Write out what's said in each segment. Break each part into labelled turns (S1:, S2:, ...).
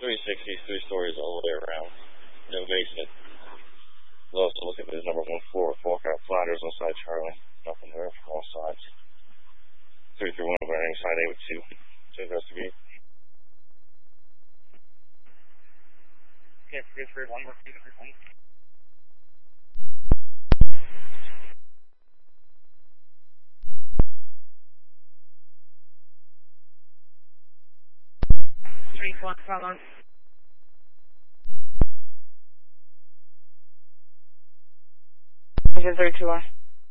S1: 360, 3 stories all the way around. No basement. We'll also look at the number 14, Falkout Flatters on side Charlie. Nothing there from all sides. 331 bearing side 8 with 2 to investigate.
S2: Okay, 331, we're 331. One follow.
S3: Is it 321?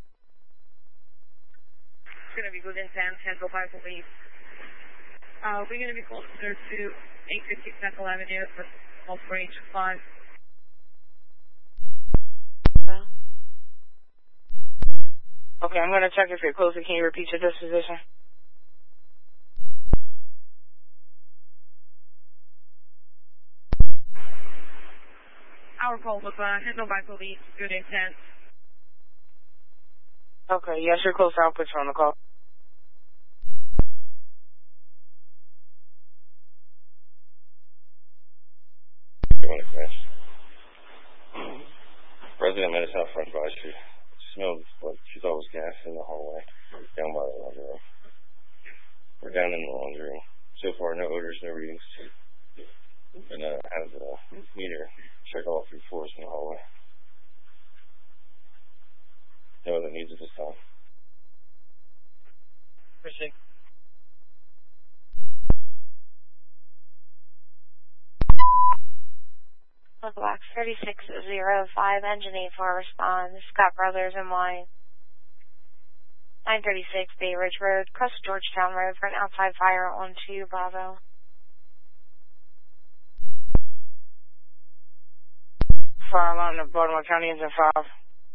S2: It's going to be within 10, Central 5 police. We're going to be closer to 856 Central Avenue for multiple range 5.
S3: Okay, I'm going to check if you're closer. Can you repeat your disposition?
S2: Our call was handled by police, good intent.
S3: Okay, yes, you're close. I'll put you on the call.
S1: Resident met us out front by she smelled what she thought was gas in the hallway down by the laundry room. We're down in the laundry room. So far, no odors, no readings. And have the meter check all 3 floors in the hallway. No other needs at this time.
S2: Appreciate.
S4: Black 3605, engine 84 responds. Scott Brothers and Y. 936 Bay Ridge Road, across Georgetown Road for an outside fire on 2 Bravo.
S3: Fire alarm in Baltimore County engine 5.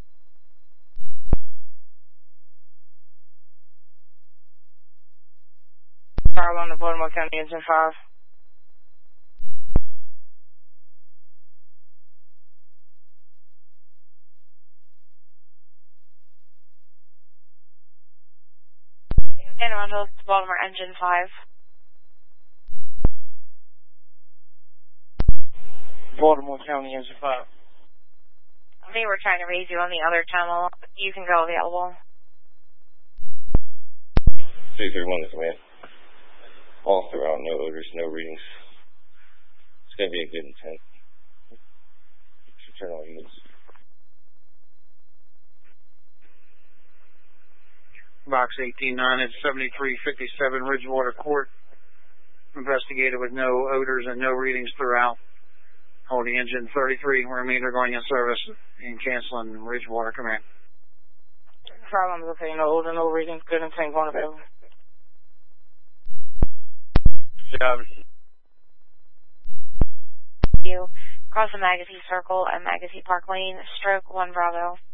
S3: Fire alarm in Baltimore County engine 5.
S4: And Rundle, Baltimore engine 5.
S3: Baltimore County engine 5.
S4: They were trying to raise you on the other channel. You can go available.
S1: 331 is away. All throughout, no odors, no readings. It's going to be a good intent. Should turn on units.
S5: Box 189 at 7357 Ridgewater Court. Investigated with no odors and no readings throughout. Holding engine 33, remainder going in service and canceling Ridgewater command.
S3: Fire alarm is okay. No odor, no readings. Good intent going available.
S5: Job.
S4: You cross the Magazine Circle at Magazine Park Lane, stroke 1 Bravo.